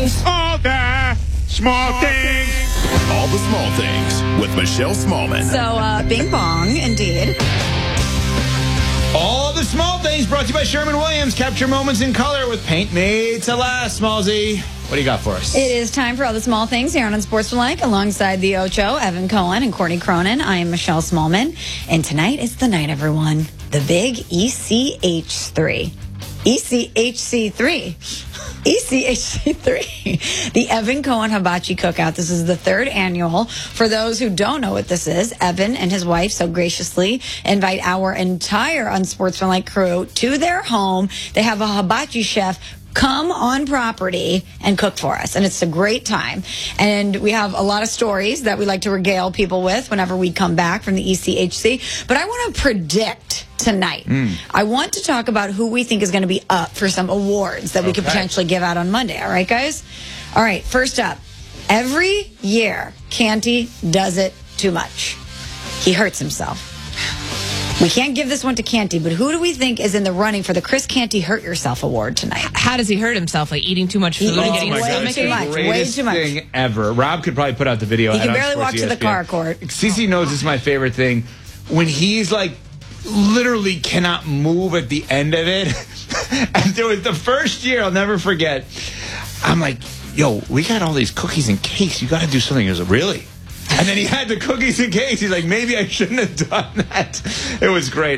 things. All the small things. All the small things with Michelle Smallman. So, bing bong, indeed. All the small things brought to you by Sherman Williams. Capture moments in color with paint made to last. Smallsy, what do you got for us? It is time for all the small things here on Unsportsmanlike alongside the Ocho, Evan Cohen, and Courtney Cronin. I am Michelle Smallman, and tonight is the night, everyone. The big ECH3. ECHC3. ECHC3, the Evan Cohen Hibachi Cookout. This is the third annual. For those who don't know what this is, Evan and his wife so graciously invite our entire Unsportsmanlike crew to their home. They have a hibachi chef come on property and cook for us. And it's a great time. And we have a lot of stories that we like to regale people with whenever we come back from the ECHC. But I want to predict tonight. I want to talk about who we think is going to be up for some awards that we could potentially give out on Monday. All right, guys? All right, first up. Every year, Canty does it too much. He hurts himself. We can't give this one to Canty, but who do we think is in the running for the Chris Canty Hurt Yourself Award tonight? How does he hurt himself? Like eating too much food and getting way stomach too much. Way too much. Thing ever. Rob could probably put out the video. He can barely walk to the car, Court. Cece knows it's my favorite thing. When he's like literally cannot move at the end of it. And there was the first year, I'll never forget. I'm like, yo, we got all these cookies and cakes. You got to do something. He goes, really? And then he had the cookies and cakes. He's like, maybe I shouldn't have done that. It was great.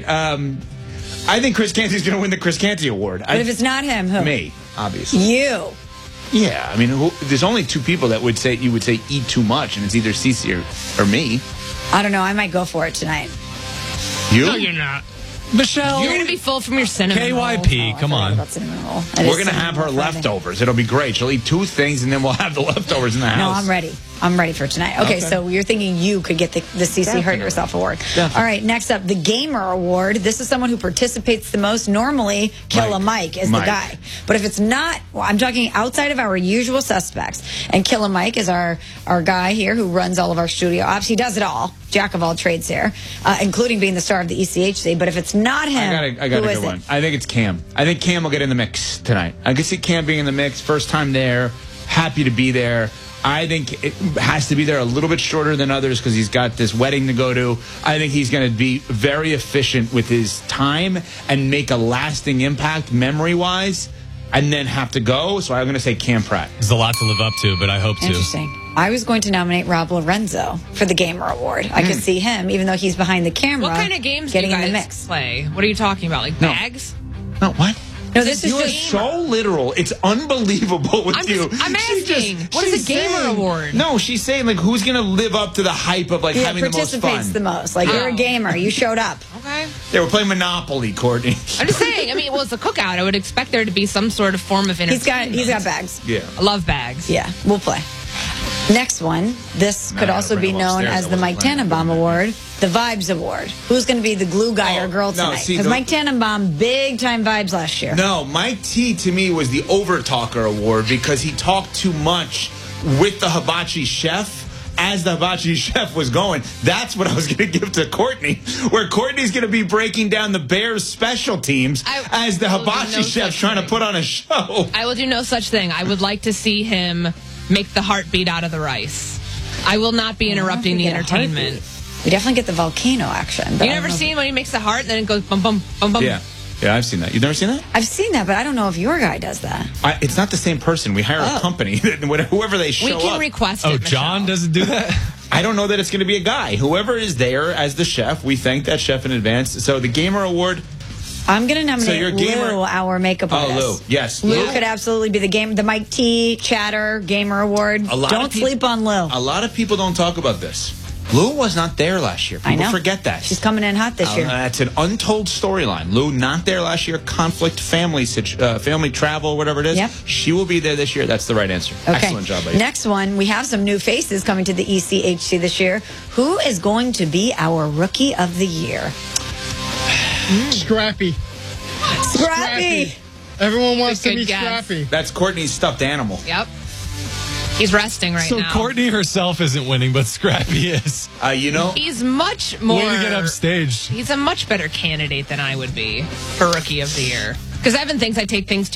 I think Chris Canty's going to win the Chris Canty Award. But if it's not him, who? Me, obviously. You. Yeah, I mean, there's only two people that would say eat too much, and it's either Cece or me. I don't know. I might go for it tonight. You? No, you're not. Michelle. You're going to be full from your cinnamon KYP, roll. come on. We're going to have her leftovers. It'll be great. She'll eat two things, and then we'll have the leftovers in the house. No, I'm ready. I'm ready for tonight. Okay, so you're thinking you could get the CC Hurt Yourself Award. Definitely. All right, next up, the Gamer Award. This is someone who participates the most. Normally, Killa Mike is the guy. But if it's not, well, I'm talking outside of our usual suspects. And Killa Mike is our guy here who runs all of our studio ops. He does it all. Jack of all trades here, including being the star of the ECHC. But if it's not him, I got a good one. I think it's Cam. I think Cam will get in the mix tonight. I can see Cam being in the mix. First time there. Happy to be there. I think it has to be there a little bit shorter than others because he's got this wedding to go to. I think he's going to be very efficient with his time and make a lasting impact memory-wise and then have to go. So I'm going to say Cam Pratt. There's a lot to live up to, but I hope to. Interesting. I was going to nominate Rob Lorenzo for the Gamer Award. I could see him, even though he's behind the camera. What kind of games getting do you in guys the mix. play? What are you talking about? Like bags? No, what? No, this is You're just so literal. It's unbelievable with you. I'm asking. What is a Gamer Award? No, she's saying, like, who's going to live up to the hype of, like, having the most fun? participates the most. Like, you're a gamer. You showed up. Okay. Yeah, we're playing Monopoly, Courtney. I'm just saying. I mean, well, it's a cookout. I would expect there to be some sort of form of entertainment. He's got bags. Yeah. I love bags. Yeah, we'll play. Next one. This could also be known as the Mike Tannenbaum Award, the Vibes Award. Who's going to be the glue guy or girl tonight? Because Mike Tannenbaum, big time vibes last year. No, Mike T to me was the Overtalker Award because he talked too much with the hibachi chef. As the hibachi chef was going, that's what I was going to give to Courtney, where Courtney's going to be breaking down the Bears' special teams as the hibachi chef trying to put on a show. I will do no such thing. I would like to see him make the heartbeat out of the rice. I will not be interrupting the entertainment. We definitely get the volcano action. You never seen when he makes the heart and then it goes bum, bum, bum, bum? Yeah, I've seen that. You've never seen that? I've seen that, but I don't know if your guy does that. It's not the same person. We hire a company, whoever they show up. We can request it, John doesn't do that? I don't know that it's going to be a guy. Whoever is there as the chef, we thank that chef in advance. So the Gamer Award... I'm going to nominate Lou, our makeup artist. Oh, Lou. Yes. Lou could absolutely be the Mike T. Chatter Gamer Award. Don't sleep on Lou. A lot of people don't talk about this. Lou was not there last year. People forget that. She's coming in hot this year. That's an untold storyline. Lou not there last year. Conflict, family travel, whatever it is. Yep. She will be there this year. That's the right answer. Okay. Excellent job, buddy. Next one, we have some new faces coming to the ECHC this year. Who is going to be our Rookie of the Year? Scrappy. Scrappy. Everyone wants to Good be guess. Scrappy. That's Courtney's stuffed animal. Yep. He's resting right now. So Courtney herself isn't winning, but Scrappy is. You know, He's much more... Way to get upstaged. He's a much better candidate than I would be for Rookie of the Year. Because Evan thinks I take things